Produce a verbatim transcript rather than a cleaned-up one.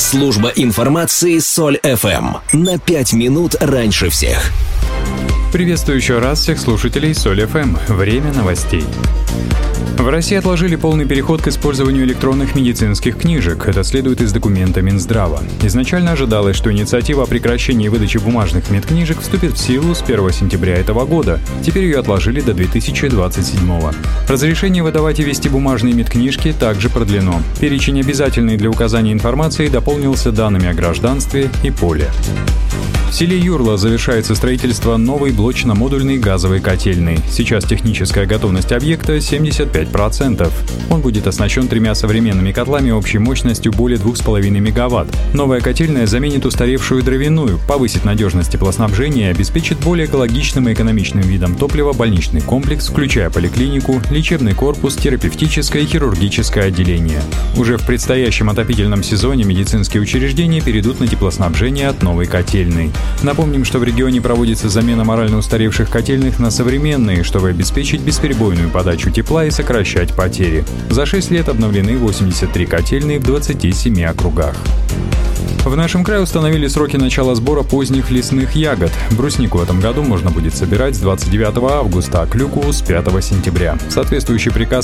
Служба информации Соль эф эм. На пять минут раньше всех. Приветствую еще раз всех слушателей Соль эф эм. Время новостей. В России отложили полный переход к использованию электронных медицинских книжек. Это следует из документа Минздрава. Изначально ожидалось, что инициатива о прекращении выдачи бумажных медкнижек вступит в силу с первого сентября этого года. Теперь ее отложили до две тысячи двадцать седьмого. Разрешение выдавать и вести бумажные медкнижки также продлено. Перечень, обязательный для указания информации, дополнился данными о гражданстве и поле. В селе Юрла завершается строительство новой блочно-модульной газовой котельной. Сейчас техническая готовность объекта семьдесят пять процентов. Он будет оснащен тремя современными котлами общей мощностью более двух с половиной мегаватт. Новая котельная заменит устаревшую дровяную, повысит надежность теплоснабжения и обеспечит более экологичным и экономичным видом топлива больничный комплекс, включая поликлинику, лечебный корпус, терапевтическое и хирургическое отделение. Уже в предстоящем отопительном сезоне медицинские учреждения перейдут на теплоснабжение от новой котельной. Напомним, что в регионе проводится замена морально устаревших котельных на современные, чтобы обеспечить бесперебойную подачу тепла и сокращать потери. За шесть лет обновлены восемьдесят три котельные в двадцати семи округах. В нашем крае установили сроки начала сбора поздних лесных ягод. Бруснику в этом году можно будет собирать с двадцать девятого августа, а клюкву с пятого сентября. Соответствующий приказ